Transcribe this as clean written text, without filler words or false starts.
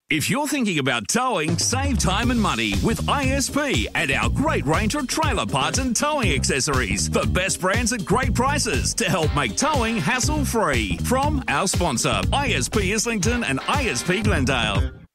If you're thinking about towing, save time and money with ISP and our great range of trailer parts and towing accessories. The best brands at great prices to help make towing hassle-free. From our sponsor, ISP Islington and ISP Glendale.